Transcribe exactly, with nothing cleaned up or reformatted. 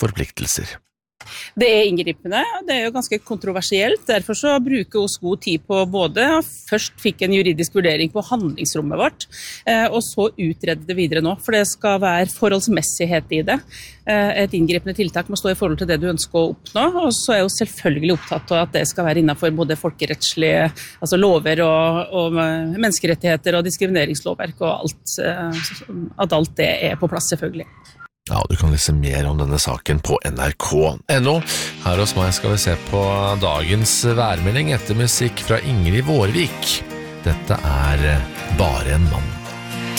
forpliktelser. Det er inngripende, det er jo ganske kontroversielt, derfor så bruker oss god tid på både først fikk en juridisk vurdering på handlingsrommet vårt, og så utrede det videre nå, for det skal være forholdsmessighet i det. Et inngripende tiltak må stå i forhold til det du ønsker å oppnå, og så er jeg jo selvfølgelig opptatt av at det skal være innenfor både folkerettslige, altså lover og, og menneskerettigheter og diskrimineringslovverk og alt, at alt det er på plass selvfølgelig. Ja, du kan lese mer om denne saken på N R K punktum N O. Her hos meg skal vi se på dagens værmelding etter musikk fra Ingrid Vårvik. Dette er Bare en mann.